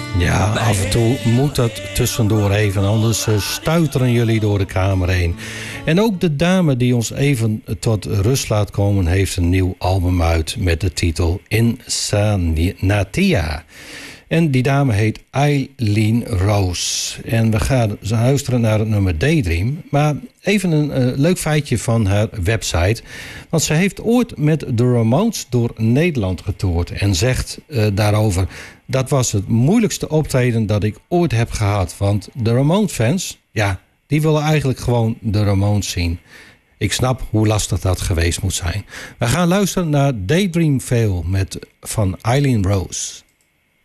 Ja, af en toe moet dat tussendoor even, anders stuiteren jullie door de kamer heen. En ook de dame die ons even tot rust laat komen heeft een nieuw album uit met de titel Insanatia. En die dame heet Eileen Rose. En we gaan luisteren naar het nummer Daydream. Maar even een leuk feitje van haar website. Want ze heeft ooit met de Ramones door Nederland getoerd. En zegt daarover: dat was het moeilijkste optreden dat ik ooit heb gehad. Want de Ramones fans, ja, die willen eigenlijk gewoon de Ramones zien. Ik snap hoe lastig dat geweest moet zijn. We gaan luisteren naar Daydream Veil van Eileen Rose.